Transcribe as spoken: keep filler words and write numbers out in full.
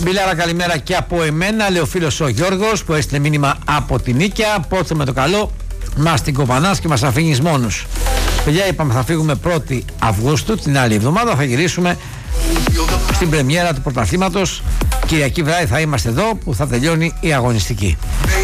Μπιλάρα, καλημέρα και από εμένα. Λέει ο φίλος ο Γιώργος που έστειλε μήνυμα από την Νίκαια. Πότε με το καλό μας την κοπανάς και μας αφήνεις μόνους. Παιδιά, είπαμε θα φύγουμε πρώτη Αυγούστου. Την άλλη εβδομάδα θα γυρίσουμε στην πρεμιέρα του πρωταθλήματος. Κυριακή βράδυ θα είμαστε εδώ που θα τελειώνει η αγωνιστική.